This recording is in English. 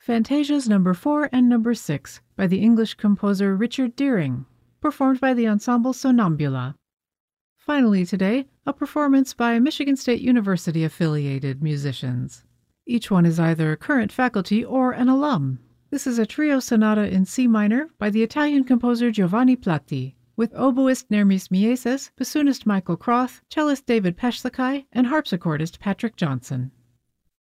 Fantasias No. 4 and No. 6 by the English composer Richard Deering, performed by the ensemble Sonambula. Finally today, a performance by Michigan State University affiliated musicians. Each one is either current faculty or an alum. This is a trio sonata in C minor by the Italian composer Giovanni Platti, with oboist Nermis Mieses, bassoonist Michael Croth, cellist David Peshlikai, and harpsichordist Patrick Johnson.